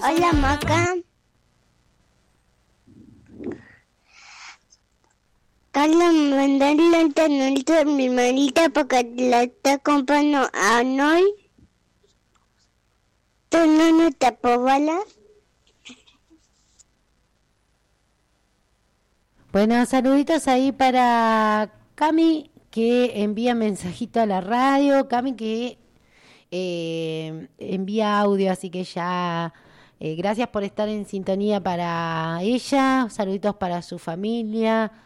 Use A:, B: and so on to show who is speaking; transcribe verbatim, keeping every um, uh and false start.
A: Hola, Maca. Carlos, mandarle un saludo a mi manita porque la está comprando a Noy. ¿Tú no no te apobalas?
B: Bueno, saluditos ahí para Cami, que envía mensajito a la radio. Cami, que eh, envía audio, así que ya eh, gracias por estar en sintonía para ella. Saluditos para su familia.